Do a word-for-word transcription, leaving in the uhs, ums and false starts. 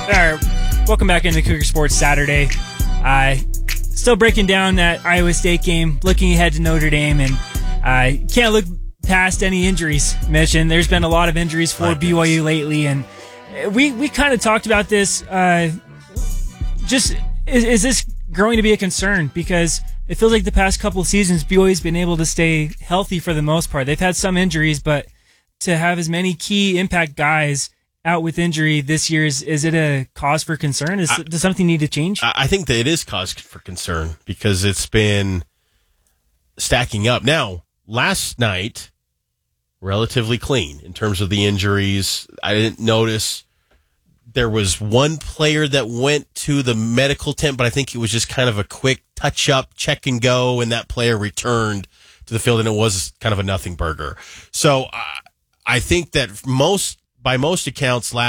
All right, welcome back into Cougar Sports Saturday. Uh, still breaking down that Iowa State game, looking ahead to Notre Dame, and uh, can't look past any injuries, Mitch. And there's been a lot of injuries for My B Y U lately, and we we kind of talked about this. Uh, just is, is this growing to be a concern? Because it feels like the past couple of seasons, B Y U's been able to stay healthy for the most part. They've had some injuries, but to have as many key impact guys out with injury this year, is, is it a cause for concern? Is, I, does something need to change? I think that it is cause for concern because it's been stacking up. Now, last night, relatively clean in terms of the injuries. I didn't notice there was one player that went to the medical tent, but I think it was just kind of a quick touch-up, check and go, and that player returned to the field, and it was kind of a nothing burger. So uh, I think that most, by most accounts, last